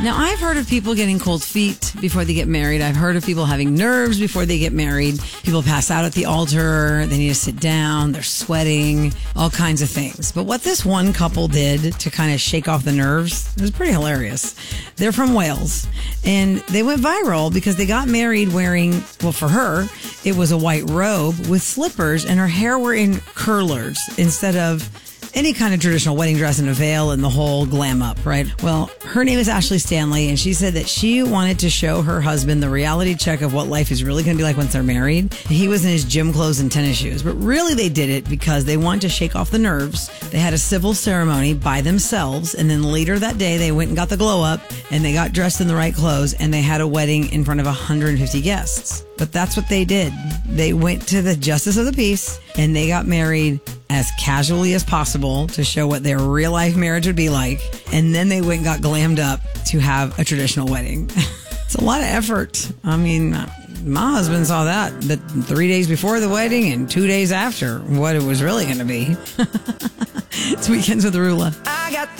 Now, I've heard of people getting cold feet before they get married. I've heard of people having nerves before they get married. People pass out at the altar. They need to sit down. They're sweating, all kinds of things. But what this one couple did to kind of shake off the nerves was pretty hilarious. They're from Wales, and they went viral because they got married wearing, well, for her, it was a white robe with slippers, and her hair were in curlers instead of any kind of traditional wedding dress and a veil and the whole glam up, right? Well, her name is Ashley Stanley, and she said that she wanted to show her husband the reality check of what life is really going to be like once they're married. He was in his gym clothes and tennis shoes, but really they did it because they wanted to shake off the nerves. They had a civil ceremony by themselves, and then later that day they went and got the glow up, and they got dressed in the right clothes, and they had a wedding in front of 150 guests. But that's what they did. They went to the Justice of the Peace, and they got married as casually as possible to show what their real life marriage would be like. And then they went and got glammed up to have a traditional wedding. It's a lot of effort. I mean, my husband saw that 3 days before the wedding and 2 days after what it was really going to be. It's Weekends with Rula.